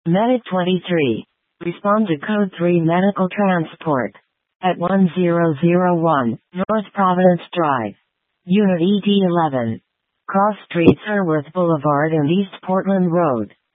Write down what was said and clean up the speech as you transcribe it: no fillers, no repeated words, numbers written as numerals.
Medic 23. Respond to Code 3 Medical Transport. At 1001 North Providence Drive. Unit ED11. Cross Street Sherworth Boulevard and East Portland Road.